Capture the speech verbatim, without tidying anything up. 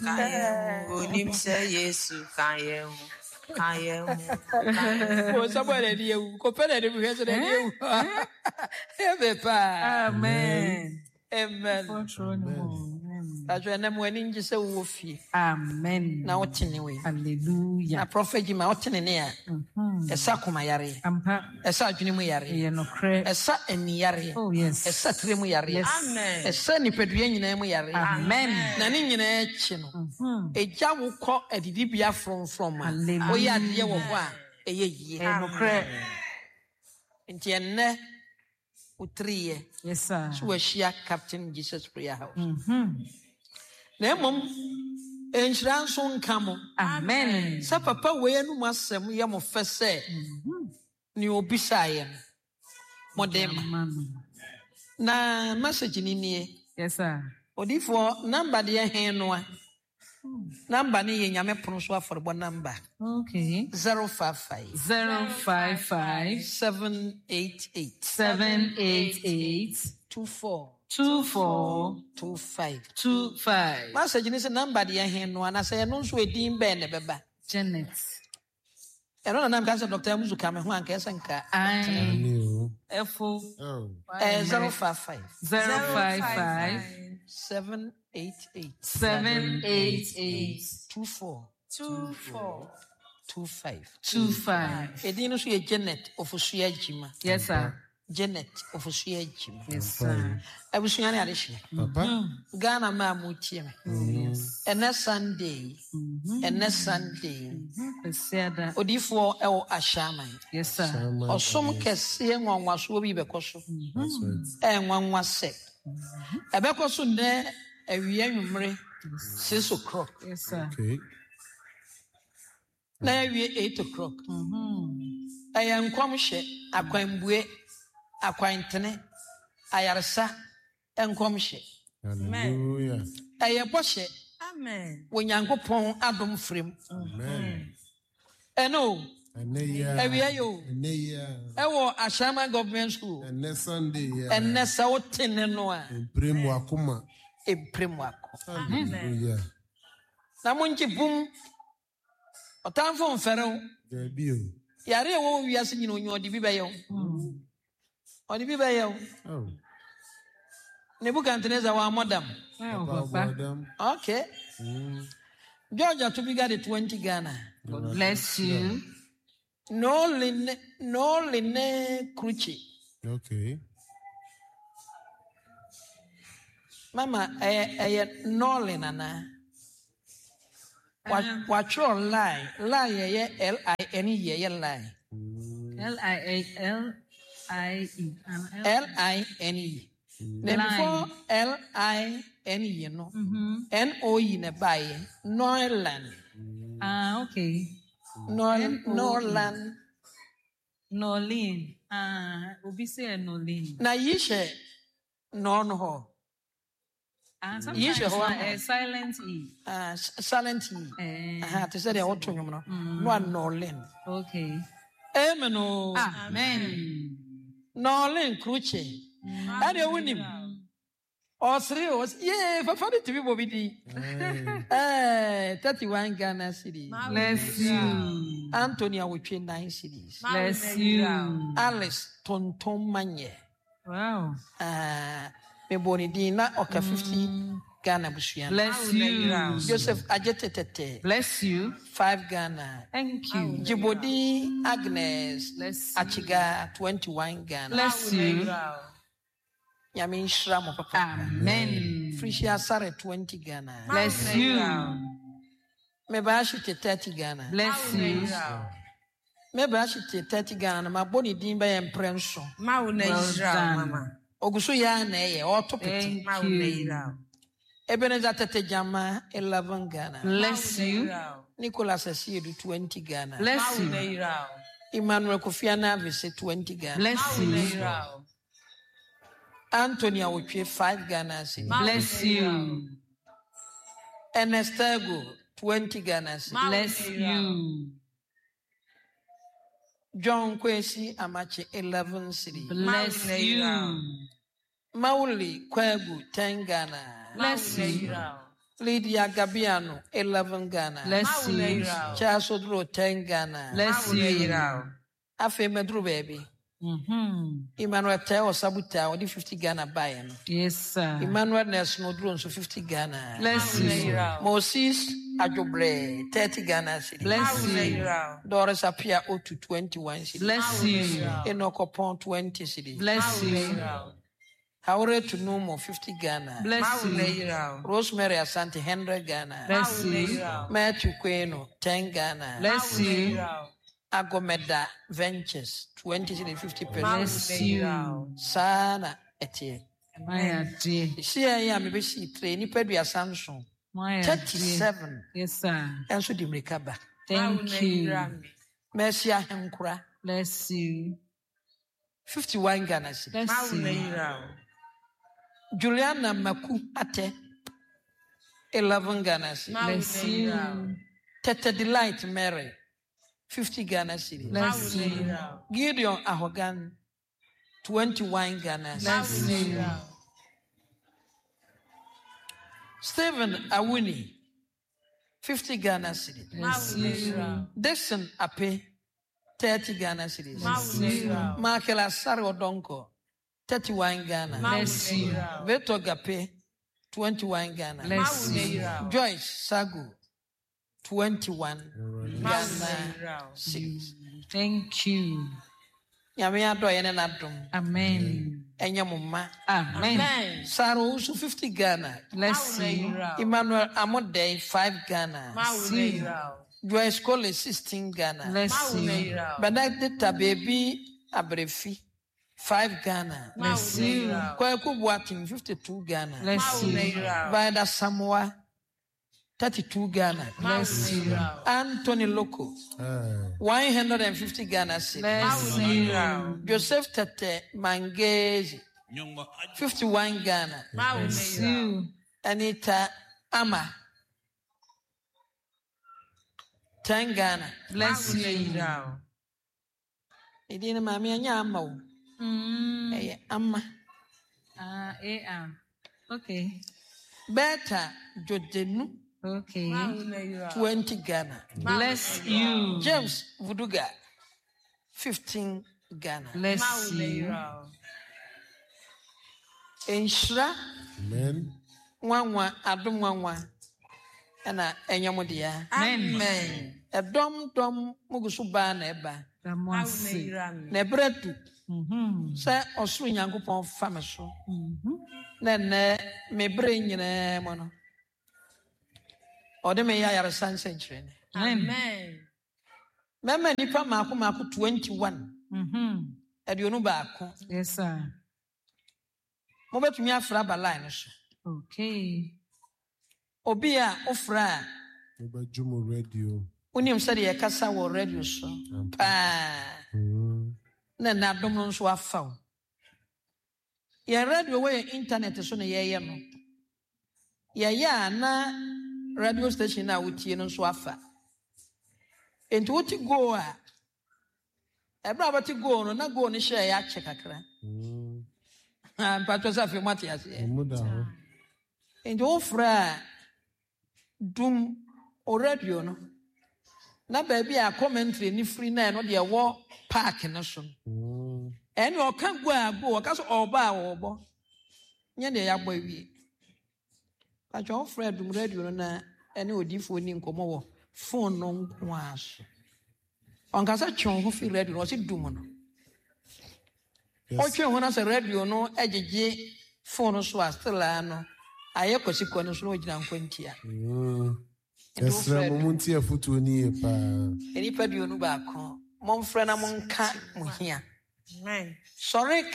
Kayemu, onim say Yesu, Kayemu, Kayemu. Oh, somebody you go pay the because of you. Amen. Amen. That's when I'm winning just a woofy. Amen. Now what anyway? Hallelujah. A prophet Jim out in here. A sakumayari. A sajunimayari. A sa and yari. Oh, yes. A satrimayari. Amen. A sunny pedrian in Amen. Nanin in a chino. A jawu caught a dibia from from. Oh, yeah, dear one. A ye. Amen. Intienne. Three yes, sir. So we share Captain Jesus Prayer House. Mm-hmm. Nemom insurance on come. Amen. Sa papa we no masem ye mo fe se. Ni obisaye. Modem. Na message ni ni. Yes, sir. Odifo number de hen no a. Number ni ye nyame pono so aforbo number. Okay. zero five five zero five five seven eight eight seven eight eight two four two four two five two five. Message ni se number de hen no ana se no so edin be ne beba. Janet. I don't know, I'm Doctor Muzu come who can Sanka. I F O zero five five zero five five seven eight eight seven eight eight two four Two four two five two five. Edino so Janet of Osuya Jima. Yes, sir. Janet of Osuya Jima. Yes, sir. I was young addition. Papa. Ghana Mamutim. And next Sunday. And next Sunday. Odifo El Ashama. Yes, sir. Or some Cassia one was will be because and one was sick. A becoso there a young six o'clock. Yes, sir. Okay. Now we eight o'clock. I am Quamshe, a quambue, a quaintene, Ayarsa, and Quamshe. Hallelujah. I am Poshe, Amen. when Yanko Pong Adam Frame. Amen. And no, Aneya. every ayo, Aneya. I wore a Shama government school, And next Sunday. and Nessa Tenenoa, Primo Akuma. a primwako. Hallelujah. Namunji boom. A time for Ferro. Debut. Yare wo wiase nyino nyo de bibayo. O de bibayo. Oh. Nebuchadnezzar wa modam. Oh, Papa. Okay. Mm. Georgia to be got twenty Ghana. God bless you. No line no line kruchi. Okay. Mama eh eh no line ana. What what your lie? Lie ye L I N E ye lie. L I A L I E. L I N E. Then before L I N E, you know, N O E in a buy, Norland. Ah, okay. Norland, Norland. Nolin. Ah, Obi say Nolin. Na yishe, non ho. Ah, sometimes a silent E. Ah, silent E. Ah, to say the auto, you know, no Norland. Okay. Amen. Oh, amen. Norland, Cruce. And you win him. Or three was, yeah, for funny to be Bobby. Eh, thirty-one Ghana city. Bless you. Antonia with nine cities. Bless you. Alice Tonton Manye. Wow. Ah, me bonidina oka fifty Ghana Bushian. Bless you. Joseph Ajetete. Bless you. Five Ghana. Thank you. Jibodi Agnes. Bless Achiga twenty-one Ghana. Bless you. Yamin Shramo Papa. Amen. Frisia Sare twenty Ghana. Bless you. Mebashite thirty Ghana. Bless you. Mebashite thirty Ghana. Ma boni dimba ya mprenso. Mauna Israel, Mama. Ogusu ya na ye orthopedic. Thank you. Ebenezer Tete Jama eleven Ghana. Bless you. Nicholas Asiedu twenty Ghana. Bless you. Emmanuel Kofiana Vise twenty Ghana. Bless you. Anthony Awuchwe five Ghana. Bless you. Ernest Ego twenty Ghana. Bless you. John Kwesi Amache eleven city. Bless you. Mauli Kwegu ten Ghana. Bless you. Lydia Gabiano, eleven Ghana. Bless you. Charles Odro, ten Ghana. Bless you. Afe Medru baby. Mm-hmm. Emmanuel Teo Sabuta, only fifty Ghana buy. Yes, sir. Emmanuel Nelson Odro, so fifty Ghana. Bless you. Moses Ajobre, thirty Ghana. Bless you. Doris Apia O to twenty-one cities. Bless you. Enokopon twenty cities. Bless you. Haure to Numo fifty Ghana. Bless you. Rosemary Asante one hundred Ghana. Bless you. Matthew Kweno ten Ghana. Bless you. Agomeda Ventures twenty cities fifty percent. Bless you. Sana etie. My dear. See I am a bit train nipa dua Samsung. My thirty-seven. Yes, sir. Enso di mrekaba. Thank you. Mercy ahenkura. Bless you. fifty-one Ghana cities. Bless you. Juliana Maku Ate eleven Ghana cities. Bless you. Tete Delight Mary fifty Ghana cities. Bless you. Gideon Ahogan twenty-one Ghana cities. Bless you. Stephen Awuni fifty Ghana cities. Bless you. Dixon Ape thirty Ghana cities. Michael Asari Odonko thirty-one Ghana. Bless you. Veto Gape twenty-one Ghana. Bless you. Joyce Sagu twenty-one Ghana cities. Thank you. Nyame adoye ne nadom. Amen. Enyamuma. Amen. Saro also fifty Ghana. Bless you. Emmanuel Amode five Ghana. Bless you. Joyce Cole sixteen Ghana. Bless you. Benedicta Baby Abrefi five Ghana. Bless you. Kwaku Boating fifty-two Ghana. Bless you. Vida Samoa thirty-two Ghana. Bless you. Anthony Loco one hundred fifty Ghana cities. Bless you. Joseph Tete Mangezi fifty-one Ghana. Bless you. Anita Ama ten Ghana. Bless you. Idina mami anya ama o. Mm. Eh ama. Ah, A M. Okay. Beta Jodenu Okay. twenty Ghana. Bless you. James Vuduga fifteen Ghana. Bless you. Enshra Amen. Nwanwa adom nwanwa na enyamodia. Amen. Edom dom mugusu ba na eba. Damasi. Na bretu. Mhm. Say osuru Nyankopon fa me so. Mhm. Na na me bre nyina mo no. Ode me ya yare sanse nchire ne. Amen. Mema nipa mako mako twenty-one. Mhm. Aduonu baako. Yes, sir. Mo betumi afra ba line so. Okay. Obi a ofra Oba Jumo Radio. unim se de yakasa wo radio so. Pa. Mm. Na na dom no so afa wo. Ye radio we internet so na ye ye no. Ye ya na radio station na wutie no so afa. Enti woti go a ebra abati go no na go no share ya che kakra. Mm. Ah mpatwa sa fe mate ase. Muda. Enti ofra dum o radio no. Na baby a commentary ni free na no de wo park no so. Mm. Eni o kan go a go o ka so oba a obo. Nya de ya gbo wi. Patwa ofra dum radio no na eni odifo ni nkomo wo phone no nko aso. Onka sa twon ho fi radio no si dum no. O twon ho na sa radio no ejeje phone so astela no. Aye kwasiko no so no gina nkwantia. Mm. Esra mumunti afutu ni e pa. Eni pa duonu ba ko. Momfra na monka mo hia. Amen. Sorry